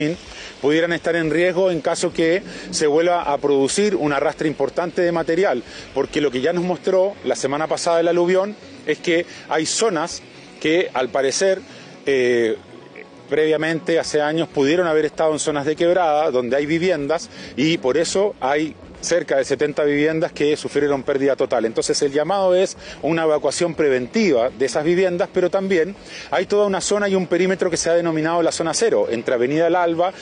pudieran estar en riesgo en caso que se vuelva a producir un arrastre importante de material, porque lo que ya nos mostró la semana pasada el aluvión es que hay zonas que al parecer previamente, hace años, pudieron haber estado en zonas de quebrada, donde hay viviendas, y por eso hay cerca de 70 viviendas que sufrieron pérdida total. Entonces el llamado es una evacuación preventiva de esas viviendas, pero también hay toda una zona y un perímetro que se ha denominado la zona cero, entre Avenida El Alba,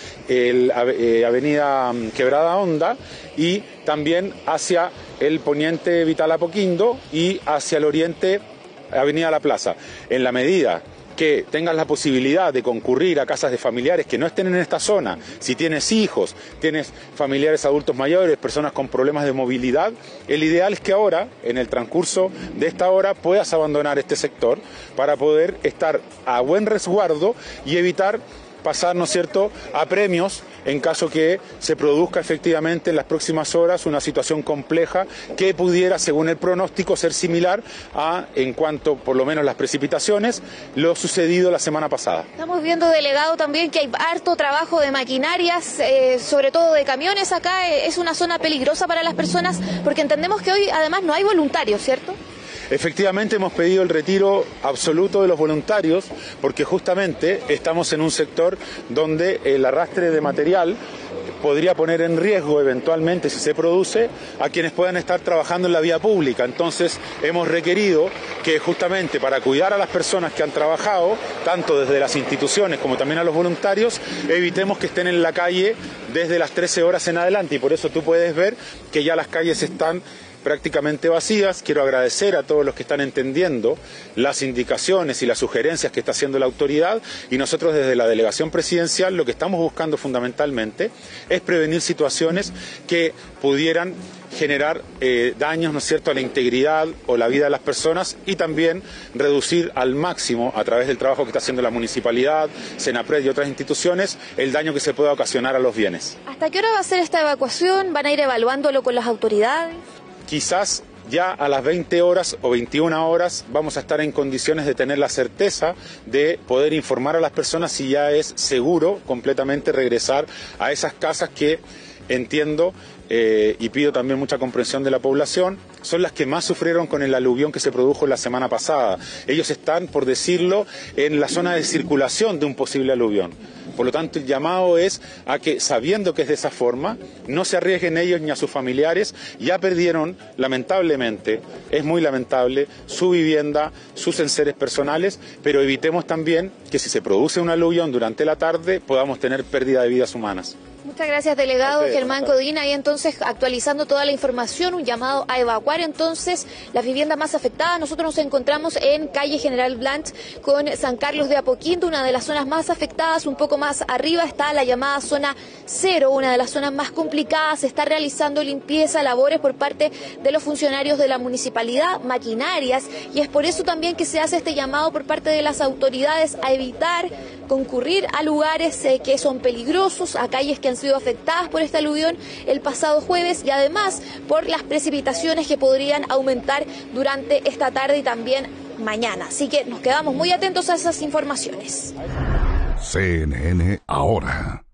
Avenida Quebrada Honda y también hacia el poniente Vital Apoquindo y hacia el oriente Avenida La Plaza. En la medida que tengas la posibilidad de concurrir a casas de familiares que no estén en esta zona, si tienes hijos, tienes familiares adultos mayores, personas con problemas de movilidad, el ideal es que ahora, en el transcurso de esta hora, puedas abandonar este sector para poder estar a buen resguardo y evitar pasar, ¿no es cierto?, a premios en caso que se produzca efectivamente en las próximas horas una situación compleja que pudiera, según el pronóstico, ser similar a, en cuanto por lo menos las precipitaciones, lo sucedido la semana pasada. Estamos viendo, delegado, también que hay harto trabajo de maquinarias, sobre todo de camiones acá. Es una zona peligrosa para las personas porque entendemos que hoy además no hay voluntarios, ¿cierto? Efectivamente hemos pedido el retiro absoluto de los voluntarios porque justamente estamos en un sector donde el arrastre de material podría poner en riesgo eventualmente, si se produce, a quienes puedan estar trabajando en la vía pública. Entonces hemos requerido que justamente para cuidar a las personas que han trabajado, tanto desde las instituciones como también a los voluntarios, evitemos que estén en la calle desde las 13 horas en adelante, y por eso tú puedes ver que ya las calles están prácticamente vacías. Quiero agradecer a todos los que están entendiendo las indicaciones y las sugerencias que está haciendo la autoridad, y nosotros desde la delegación presidencial lo que estamos buscando fundamentalmente es prevenir situaciones que pudieran generar daños, ¿no es cierto?, a la integridad o la vida de las personas, y también reducir al máximo, a través del trabajo que está haciendo la municipalidad, Senapred y otras instituciones, el daño que se pueda ocasionar a los bienes. ¿Hasta qué hora va a ser esta evacuación? ¿Van a ir evaluándolo con las autoridades? Quizás ya a las 20 horas o 21 horas vamos a estar en condiciones de tener la certeza de poder informar a las personas si ya es seguro completamente regresar a esas casas que entiendo y pido también mucha comprensión de la población, son las que más sufrieron con el aluvión que se produjo la semana pasada. Ellos están, por decirlo, en la zona de circulación de un posible aluvión. Por lo tanto, el llamado es a que, sabiendo que es de esa forma, no se arriesguen ellos ni a sus familiares. Ya perdieron, lamentablemente, es muy lamentable, su vivienda, sus enseres personales, pero evitemos también que si se produce un aluvión durante la tarde podamos tener pérdida de vidas humanas. Muchas gracias, delegado Germán Codín. Ahí entonces actualizando toda la información, un llamado a evacuar entonces las viviendas más afectadas. Nosotros nos encontramos en calle General Blanch con San Carlos de Apoquindo, una de las zonas más afectadas. Un poco más arriba está la llamada zona cero, una de las zonas más complicadas. Se está realizando limpieza, labores por parte de los funcionarios de la municipalidad, maquinarias, y es por eso también que se hace este llamado por parte de las autoridades a evitar concurrir a lugares que son peligrosos, a calles que han sido afectadas por este aluvión el pasado jueves, y además por las precipitaciones que podrían aumentar durante esta tarde y también mañana. Así que nos quedamos muy atentos a esas informaciones. CNN Ahora.